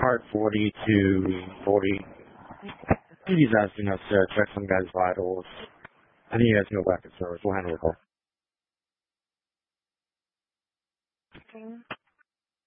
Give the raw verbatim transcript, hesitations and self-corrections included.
Part forty to forty. He's asking us to check some guys' vitals. I think you guys can go back to service. We'll handle the call. Okay.